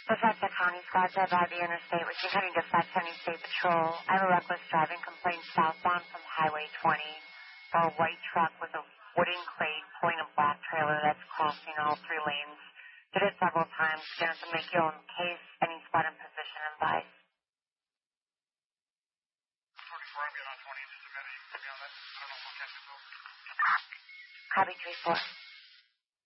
Bethesda County, Scottsdale by the interstate, returning to Dispatch County State Patrol. I have a reckless driving complaint southbound from Highway 20 for a white truck with a wooden crate pulling a black trailer that's crossing all three lanes. Did it several times. Going to make you in case any spot in position advice. 44, I'm getting on 20 in just a minute. You can put me on that. I don't know if I'll catch it though. Copy 3-4.